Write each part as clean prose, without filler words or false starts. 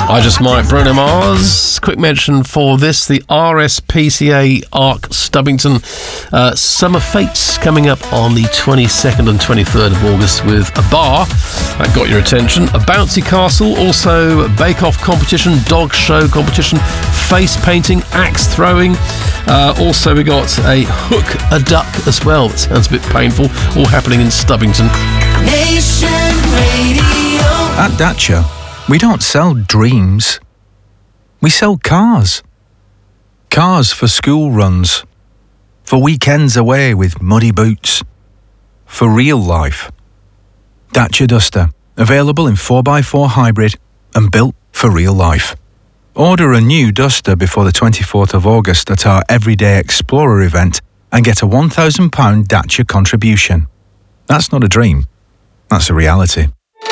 I Just Might, Bruno Mars. Quick mention for this, the RSPCA Arc Stubbington Summer Fates coming up on the 22nd and 23rd of August with a bar. That got your attention. A bouncy castle, also a bake-off competition, dog show competition, face painting, axe throwing. Also we got a hook a duck as well. It sounds a bit painful. All happening in Stubbington. Nation Radio. At Dacia, we don't sell dreams. We sell cars. Cars for school runs. For weekends away with muddy boots. For real life. Dacia Duster, available in 4x4 hybrid and built for real life. Order a new Duster before the 24th of August at our Everyday Explorer event and get a £1,000 Dacia contribution. That's not a dream. That's a reality.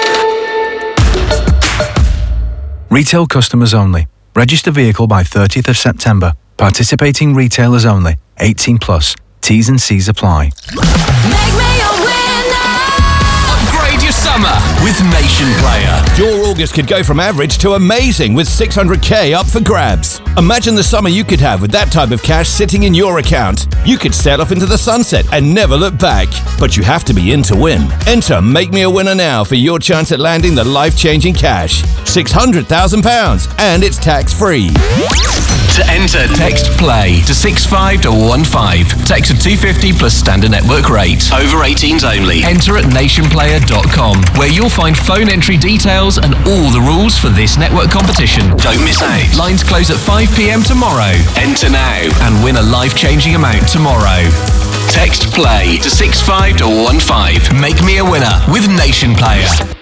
Retail customers only. Register vehicle by 30th of September. Participating retailers only. 18 plus. T's and C's apply. Make me a winner. Upgrade your summer with Nation Player. Your August could go from average to amazing with 600k up for grabs. Imagine the summer you could have with that type of cash sitting in your account. You could sail off into the sunset and never look back. But you have to be in to win. Enter Make Me a Winner now for your chance at landing the life-changing cash. £600,000 and it's tax-free. To enter, text PLAY to 65215. Text to 250 plus standard network rate. Over 18s only. Enter at nationplayer.com, where you'll find phone entry details and all the rules for this network competition. Don't miss out. Lines close at 5 p.m. tomorrow. Enter now and win a life-changing amount tomorrow. Text PLAY to 65215. Make me a winner with Nation Player.